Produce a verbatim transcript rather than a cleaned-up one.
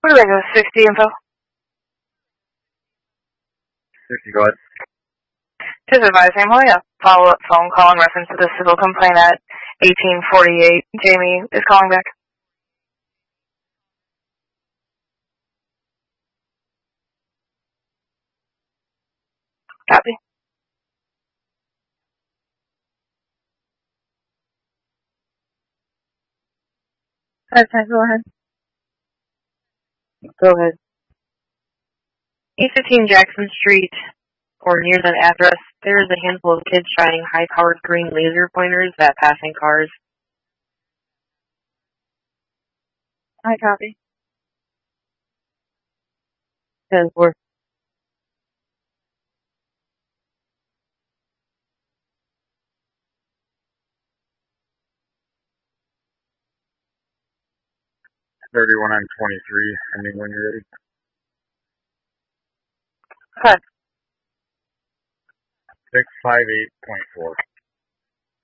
Winnebago sixty info. sixty, go ahead. Just advising, oh yeah, follow-up phone call in reference to the civil complaint at eighteen forty-eight. Jamie is calling back. Copy. Okay, go ahead. Go ahead. eight fifteen Jackson Street, or near that address, there is a handful of kids shining high-powered green laser pointers at passing cars. I copy. ten four. thirty-one on twenty-three, ending when you're ready. Cut. six five eight point four.